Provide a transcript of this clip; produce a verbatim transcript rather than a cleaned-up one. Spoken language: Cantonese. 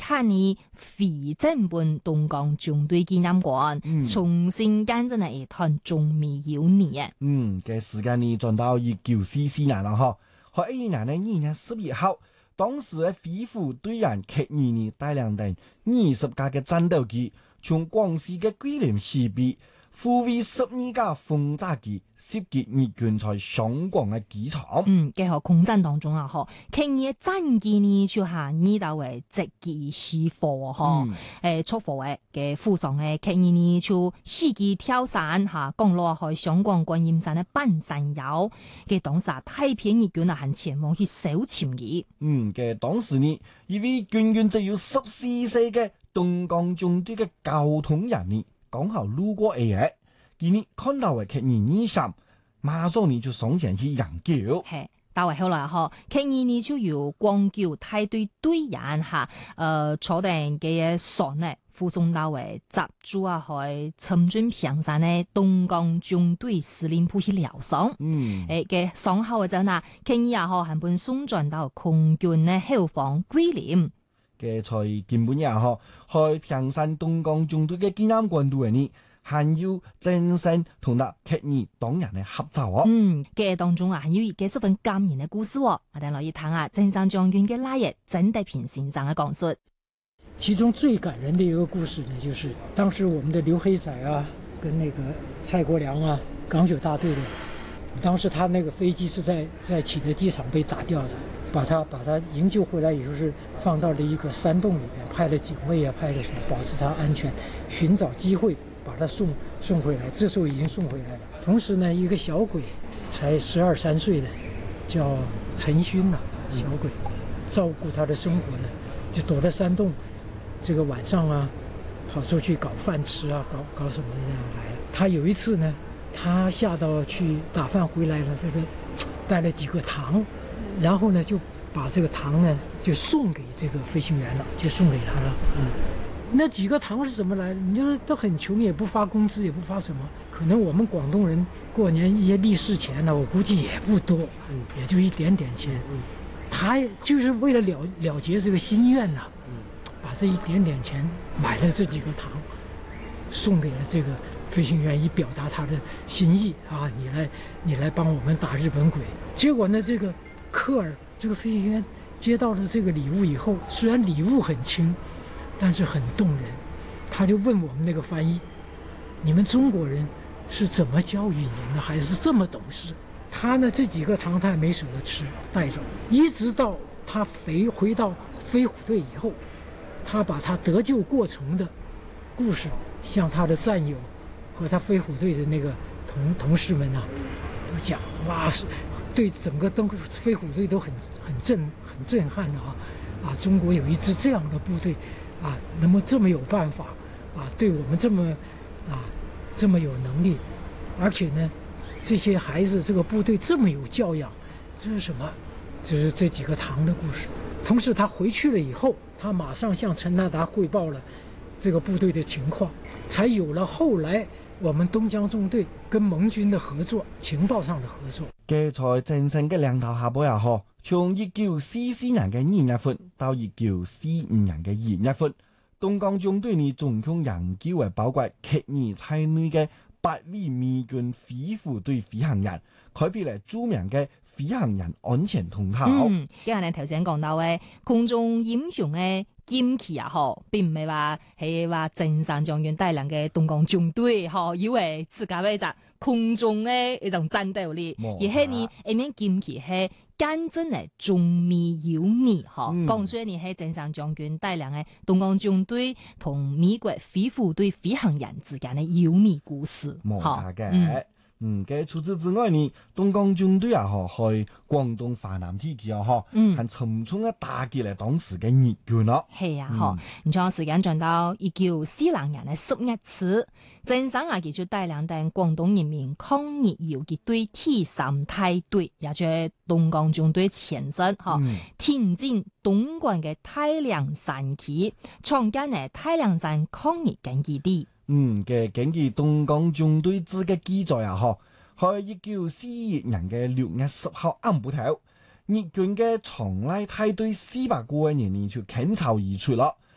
探你非正本東江中隊紀念館， 嗯、 重新建成嚟一段中美友誼啊！ 嗯，嘅時間呢，轉到一九四四年啦，嗬，喺一年呢，二月十一號，當時嘅飛虎隊員克爾呢帶領定二十架嘅戰鬥機，從廣西嘅桂林西邊護衛十二架轟炸機，襲擊日軍在上廣嘅機場。 嗯，結合空戰當中啊，嗬，克爾嘅戰機呢，就係呢度嘅直擊試貨，嗬、嗯，誒，出貨嘅嘅附上嘅克爾呢，就司機跳傘吓，降落去上廣觀音山嘅半山腰，嘅當時啊，大片日軍啊，行前往去搜尋嘅。 嗯，嘅當時呢，一位軍員只有十四歲嘅東江中隊嘅交通人呢。剛好路過 A 嘅，今日看到嘅克爾尼上，馬上你就上前去營救。 係，到位後來嗬，克爾尼就由廣九大隊隊員吓，誒坐定嘅船呢，護送到位集住啊去陳俊平山呢東江中隊司令部去療傷。嗯，誒嘅傷後嘅陣啊，克爾啊嗬，係本送轉到空軍呢後方桂林。 嘅在根本也嗬，去平山東江中隊嘅紀念館度呢，還要真正同那克爾黨人嘅合作哦。 嗯，嘅當中啊，還有一個十分感人嘅故事哦。我哋來一談下真山將軍嘅拉爺曾德平先生嘅講述。 其中最感人的一個故事呢，就是當時我們的劉黑仔啊，跟那個蔡國良啊，港九大隊的，當時他那個飛機是在在啟德機場被打掉的。把他把他營救回來以後，是放到了一個山洞裏面，派了警衛啊，派了什麼保持他安全，尋找機會把他送送回來。這時候已經送回來了。同時呢，一個小鬼，才十二三歲的，叫陳勳呐，小鬼，照顧他的生活呢，就躲在山洞，這個晚上啊，跑出去搞飯吃啊，搞搞什麼這樣來。他有一次呢，他下到去打飯回來了，這個帶了幾個糖。然後呢，就把這個糖呢，就送給這個飛行員了，就送給他了。嗯，那幾個糖是怎麼來的？你就是都很窮，也不發工資，也不發什麼。可能我們廣東人過年一些利是錢呢，我估計也不多，嗯，也就一點點錢。嗯，他就是為了了了結這個心願吶，嗯，把這一點點錢買了這幾個糖，送給了這個飛行員，以表達他的心意啊！你來，你來幫我們打日本鬼。結果呢，這個。科爾這個飛行員接到了這個禮物以後，雖然禮物很輕，但是很動人。他就問我們那個翻譯：你們中國人是怎麼教育你們，還是這麼懂事？他呢，這幾個糖他也沒捨得吃，帶走，一直到他回回到飛虎隊以後，他把他得救過程的故事向他的戰友和他飛虎隊的那個同同事們啊都講，哇是。對整個東飛虎隊都很很震很震撼的啊啊！中國有一支這樣的部隊啊，能夠這麼有辦法啊，對我們這麼啊這麼有能力，而且呢，這些孩子這個部隊這麼有教養，這是什麼？就是這幾個糖的故事。同時他回去了以後，他馬上向陳納達匯報了這個部隊的情況，才有了後來我們東江縱隊跟盟軍的合作，情報上的合作。 嘅在正式嘅領導下邊啊，嗬，從一九四四年嘅二月份到一九四五年嘅二月份，東江縱隊呢總共營救為包括克爾在內嘅八位美軍飛虎隊飛行員，開闢嚟著名嘅飛行員安全通道。 嗯，今日你頭先講到嘅空中英雄嘅劍旗啊，嗬，並唔係話係話真山將軍帶領嘅東江縱隊，嗬，以為自家為咋空中嘅一種戰鬥力，而係呢一面劍旗係見證嘅中美友誼，嗬，講出呢係真山將軍帶領嘅東江縱隊同美國飛虎隊飛行員之間嘅友誼故事， 冇錯嘅。嗯，嘅除此之外呢，東江縱隊啊，嗬，去廣東華南地區啊，嗬，嗯，係沉重嘅打擊嚟當時嘅日軍咯。 係啊，嗬、嗯，唔錯，時間轉到一九四零年嘅十月次，真山啊，佢就帶領定廣東人民抗日游擊隊第三大隊，也就係東江縱隊前身，嗬、嗯，挺進東莞嘅太陽山區，創建嘅太陽山抗日根據地。 嗯嘅，根據東江縱隊志嘅記載啊，嗬，喺一九四一年嘅六月十號暗部頭，日軍嘅長賴大隊四百個人呢就傾巢而出啦，